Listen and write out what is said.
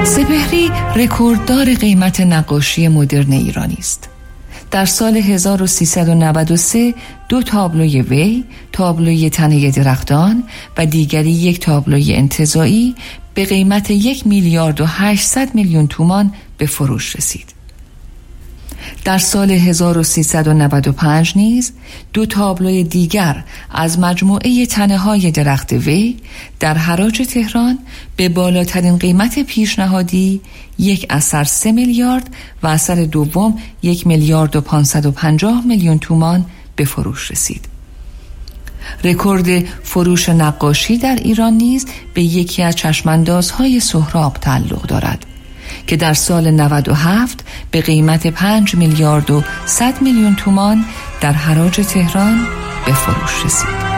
سپهری رکورددار قیمت نقاشی مدرن ایرانی است. در سال 1393 2 تابلوی وی، تابلوی تنه درختان و دیگری یک تابلوی انتزاعی به قیمت 1,800,000,000 تومان به فروش رسید. در سال 1395 نیز 2 تابلوی دیگر از مجموعه تنه‌های درخت وی در حراج تهران به بالاترین قیمت پیشنهادی، یک اثر 3 میلیارد و اثر دوم 1,550,000,000 تومان به فروش رسید. رکورد فروش نقاشی در ایران نیز به یکی از چشماندازهای سهراب تعلق دارد که در سال 97 به قیمت 5,100,000,000 تومان در حراج تهران به فروش رسید.